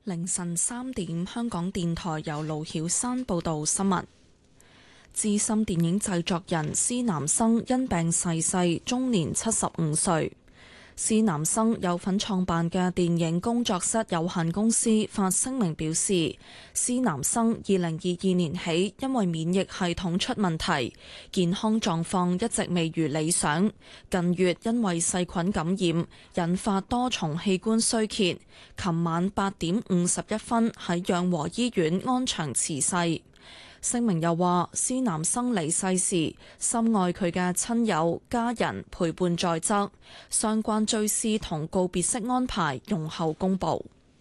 凌晨3點，香港電台由盧曉山報道新聞。資深電影製作人施南生因病逝世，終年75歲。施南生有份創辦嘅電影工作室有限公司發聲明表示，施南生2022年起因為免疫系統出問題，健康狀況一直未如理想。近月因為細菌感染，引發多重器官衰竭。琴晚8點51分喺養和醫院安詳辭世。聲明又話，施南生離世時，深愛佢嘅親友家人陪伴在側，相關追思同告別式安排容後公佈。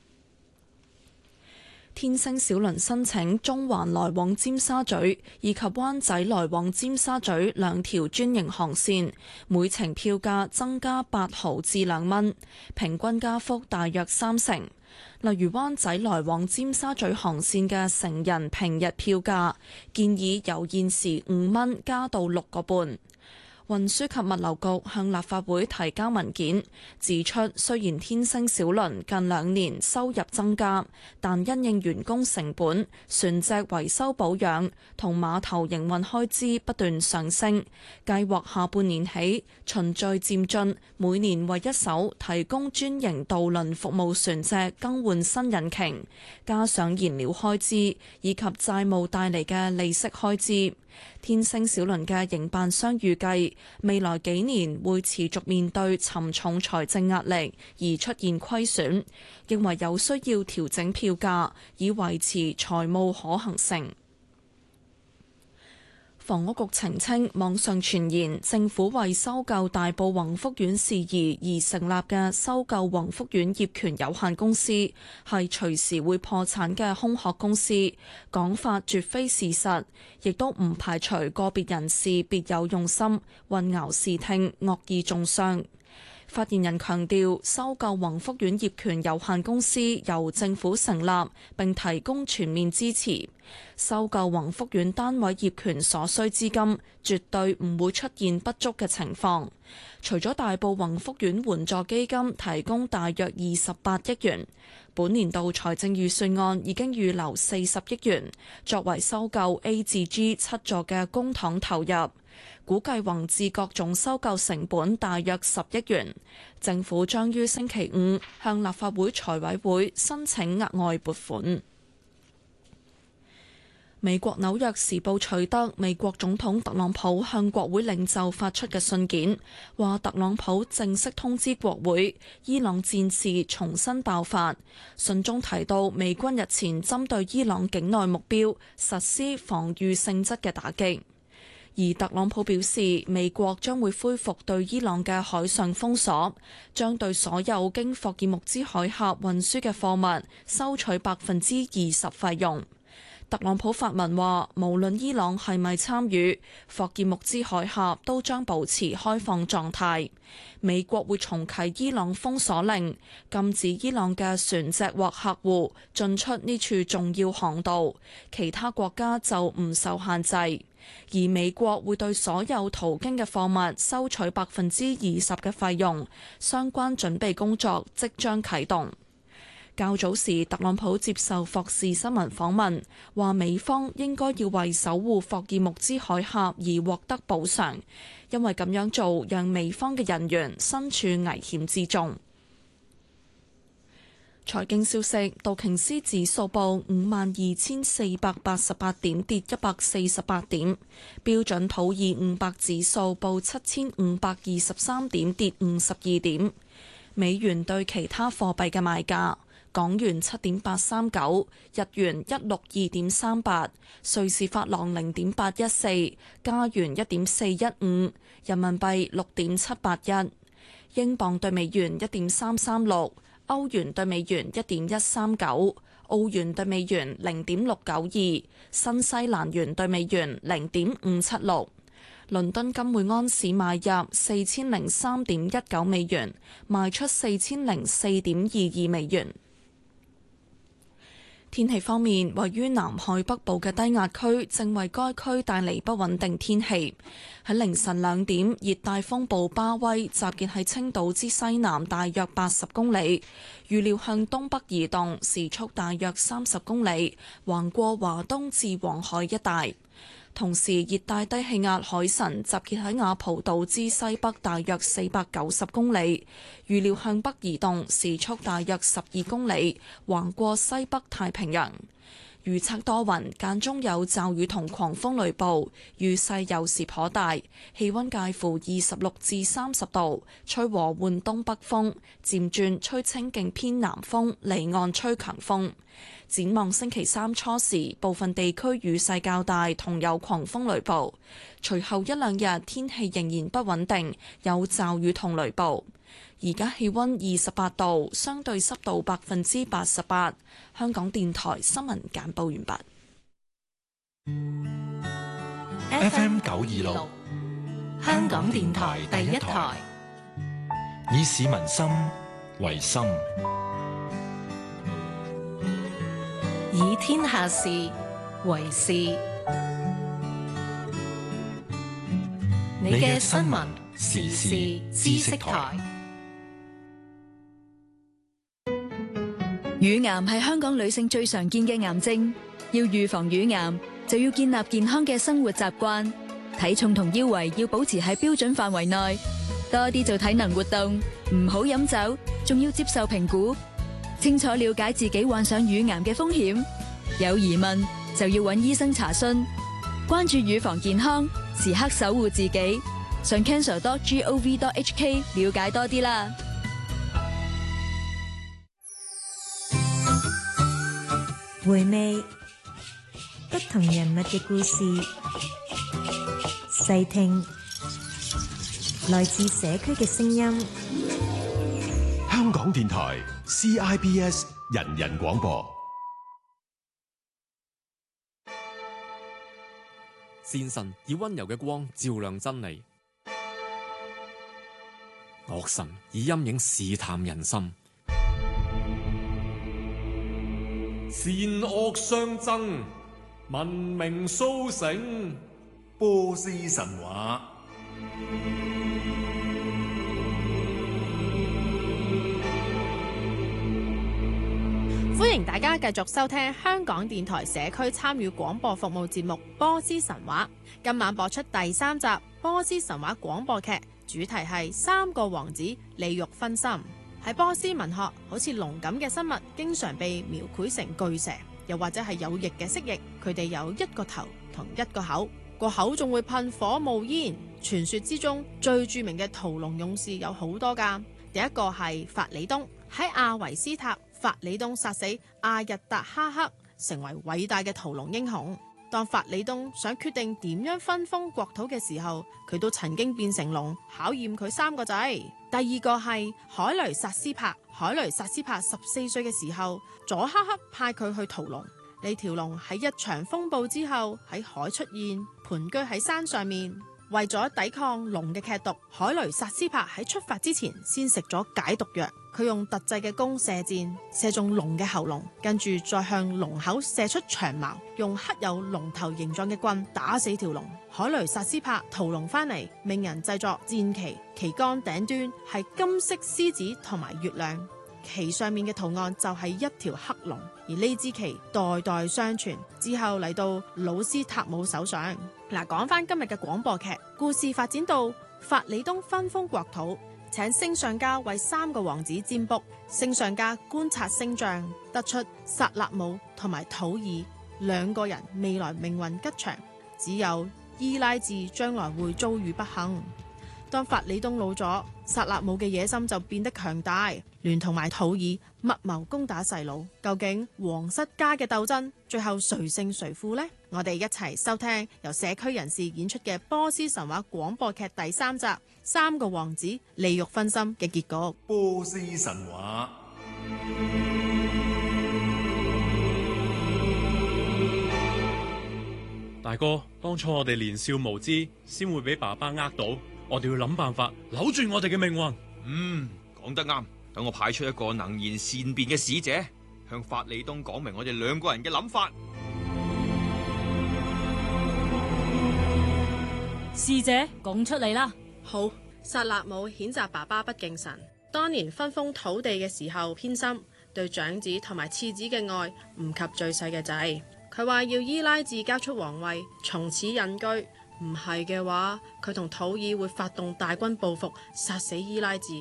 天星小輪申請中環來往尖沙咀以及灣仔來往尖沙咀兩條專營航線，每程票價增加8毫至2蚊，平均加幅大約30%。例如灣仔來往尖沙咀航線嘅成人平日票價，建議由現時5蚊加到6個半。運輸及物流局向立法會提交文件，指出雖然天星小輪近2年收入增加，但因應員工成本、船隻維修保養同碼頭營運開支不斷上升，計劃下半年起循序漸進，每年為一艘提供專營渡輪服務船隻更換新引擎，加上燃料開支以及債務帶嚟嘅利息開支。天星小輪嘅營辦商預計未來幾年會持續面對沉重財政壓力而出現虧損，認為有需要調整票價以維持財務可行性。房屋局澄清，網上傳言政府為收購大埔宏福苑事宜而成立嘅收購宏福苑業權有限公司係隨時會破產嘅空殼公司，講法絕非事實，亦都唔排除個別人士別有用心，混淆視聽，惡意中傷。發言人強調，收購宏福苑業權有限公司由政府成立，並提供全面支持。收購宏福苑單位業權所需資金絕對唔會出現不足嘅情況。除咗大埔宏福苑援助基金提供大約28億元，本年度財政預算案已經預留40億元，作為收購 A 至 G 7座嘅公帑投入。估計宏致各種收購成本大約10億元，政府將於星期5向立法會財委會申請額外撥款。美國紐約時報取得美國總統特朗普向國會領袖發出嘅信件，話特朗普正式通知國會，伊朗戰事重新爆發。信中提到，美軍日前針對伊朗境內目標實施防禦性質嘅打擊。而特朗普表示，美國將會恢復對伊朗嘅海上封鎖，將對所有經霍爾木茲海峽運輸嘅貨物收取20%費用。特朗普發文話，無論伊朗係咪參與，霍爾木茲海峽都將保持開放狀態。美國會重啟伊朗封鎖令，禁止伊朗嘅船隻或客戶進出呢處重要航道，其他國家就唔受限制。而美國會對所有途經嘅貨物收取20%嘅費用，相關準備工作即將啟動。較早時，特朗普接受霍士新聞訪問，話美方應該要為守護霍爾木茲海峽而獲得補償，因為咁樣做讓美方嘅人員身處危險之中。財經消息，道瓊斯指數報52,488點，跌148點；標準普爾500指數報7,523點，跌52點。美元對其他貨幣嘅賣價：港元7.839，日元162.38，瑞士法郎0.814，加元1.415，人民幣6.781，英鎊對美元1.336。歐元對美元1.139，澳元對美元0.692，新西蘭元對美元0.576。倫敦金每安士買入4003.19美元，賣出4004.22美元。 天氣方面，位於南海北部嘅低壓區正為該區帶嚟不穩定天氣。喺凌晨2點，熱帶風暴巴威集結喺青島之西南大約80公里，預料向東北移動，時速大約30公里，橫過華東至黃海一帶。同時，熱帶低氣壓海神集結喺雅蒲島之西北大約490公里，預料向北移動，時速大約12公里，橫過西北太平洋。預測多雲，間中有驟雨同狂風雷暴，雨勢有時頗大，氣溫介乎26至30度，吹和緩東北風，漸轉吹清勁偏南風，離岸吹強風。展望星期三初時，部分地區雨勢較大，同有狂風雷暴。隨後一兩日天氣仍然不穩定，有驟雨同雷暴。而家氣溫28度，相對濕度88%。香港電台新聞簡報完畢。 FM 926，香港電台第一台，以市民心為心， 以天下事為事。你嘅新聞時事知識台。 乳癌係香港女性最常見嘅癌症，要預防乳癌就要建立健康嘅生活習慣，體重同腰圍要保持喺標準範圍內，多啲做體能活動，唔好飲酒，仲要接受評估，清楚了解自己患上乳癌嘅風險，有疑問就要揾醫生查詢，關注乳房健康，時刻守護自己，上 cancer.gov.hk 了解多啲啦。 回味不同人物嘅故事，細聽來自社區嘅聲音。 香港電台 CIBS 人人廣播。 善神以溫柔嘅光照亮真理，惡神以陰影試探人心。 善惡相爭，文明蘇醒。波斯神話。 歡迎大家繼續收聽香港電台社區參與廣播服務節目《波斯神話》。今晚播出第3集《波斯神話》廣播劇，主題係3個王子利欲熏心。喺波斯文學，好似龍咁嘅生物，經常被描繪成巨蛇，又或者係有翼嘅蜥蜴。佢哋有一個頭同一個口，個口仲會噴火冒煙。傳說之中最著名嘅屠龍勇士有好多㗎。第一個係法里東，喺阿維斯塔，法里東殺死阿日達哈克，成為偉大嘅屠龍英雄。當法里東想決定點樣分封國土嘅時候，佢都曾經變成龍，考驗佢3個仔。第二個係海雷薩斯帕，海雷薩斯帕14歲嘅時候，佐哈克派佢去屠龍。呢條龍喺一場風暴之後喺海出現，盤踞喺山上面。為咗抵抗龍嘅劇毒，海雷薩斯帕喺出發之前先食咗解毒藥。佢用特製嘅弓射箭，射中龍嘅喉嚨，跟住再向龍口射出長矛，用刻有龍頭形狀嘅棍打死條龍。海雷薩斯帕屠龍翻嚟，命人製作戰旗，旗杆頂端係金色獅子同埋月亮，旗上面嘅圖案就係一條黑龍。而呢支旗代代相傳，之後嚟到魯斯塔姆手上。嗱，講翻今日嘅廣播劇故事發展到法里東分封國土，請星相家為3個王子占卜。星相家觀察星象，得出薩勒姆同埋土爾2個人未來命運吉祥，只有伊拉治將來會遭遇不幸。當法里東老咗，薩勒姆嘅野心就變得強大，聯同埋土爾密謀攻打細佬。究竟皇室家嘅鬥爭最後誰勝誰負呢？我哋一齊收聽由社區人士演出嘅波斯神話廣播劇第3集《3個王子利欲熏心》嘅結局。 波斯神話。 大哥，當初我哋年少無知，先會俾爸爸呃到，我哋要諗辦法扭轉我哋嘅命運。 講得啱。等我派出一個能言善辯嘅使者， 向法里東講明我哋兩個人嘅諗法。 侍者講出嚟啦。 好，薩勒姆譴責爸爸不敬神，當年分封土地嘅時候偏心，對長子同埋次子嘅愛唔及最細嘅仔。佢話要伊拉治交出皇位，從此隱居。唔係嘅話，佢同土爾會發動大軍報復，殺死伊拉治。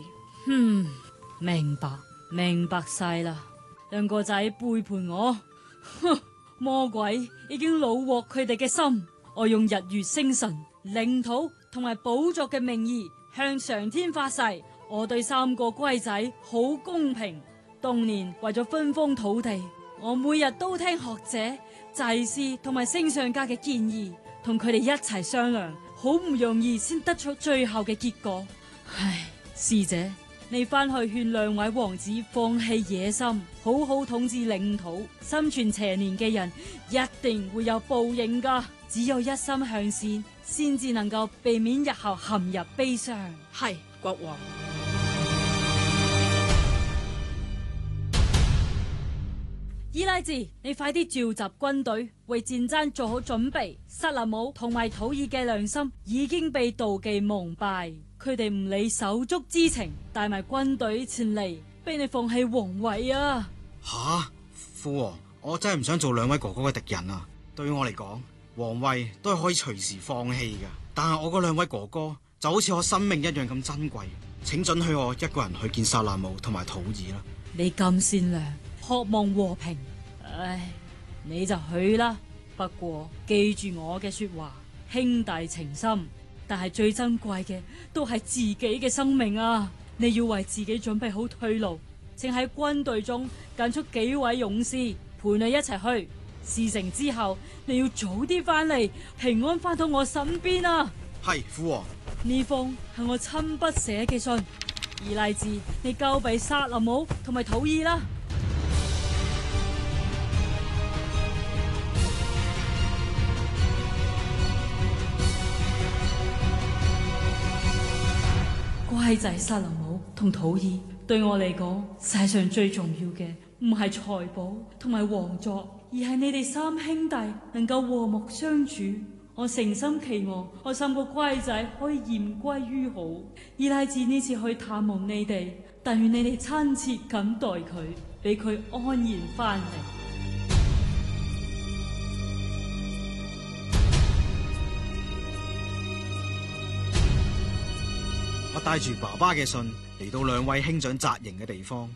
明白晒啦。兩個仔背叛我，魔鬼已經虜獲佢哋嘅心。我用日月星辰、領土同埋寶座嘅名義向上天發誓，我對三個乖仔好公平。當年為咗分封土地，我每日都聽學者、祭司同埋星相家嘅建議，同佢哋一齊商量，好唔容易先得出最後嘅結果。唉，侍者，你翻去勸兩位王子放棄野心，好好統治領土。心存邪念嘅人一定會有報應噶，只有一心向善，先至能夠避免日後陷入悲傷。 係，國王。 伊拉治，你快啲召集軍隊，為戰爭做好準備。薩勒姆同埋土爾嘅良心已經被妒忌蒙蔽，佢哋唔理手足之情，帶埋軍隊前嚟，俾你放棄皇位啊！ 吓，父王，我真係唔想做兩位哥哥嘅敵人啊！對於我嚟講，皇位都係可以隨時放棄噶，但係我嗰兩位哥哥就好似我生命一樣咁珍貴，請准許我一個人去見薩勒姆同埋土爾啦。 你咁善良，渴望和平，唉，你就去啦。不過記住我嘅說話，兄弟情深，但係最珍貴嘅都係自己嘅生命啊！你要為自己準備好退路，請喺軍隊中揀出幾位勇士陪你一齊去。事成之後，你要早啲翻嚟，平安翻到我身邊啊！ 係，父王。 呢封係我親筆寫嘅信，伊拉治，你交俾薩勒姆同埋土爾啦。乖仔薩勒姆同土爾，對我嚟講，世界上最重要嘅唔係財寶同埋王座，而係你哋三兄弟能夠和睦相處。我誠心期望我三個乖仔可以言歸於好。伊拉治呢次去探望你哋，但願你哋親切咁待佢，俾佢安然翻嚟。 我帶住爸爸嘅信嚟到兩位兄長紮營嘅地方。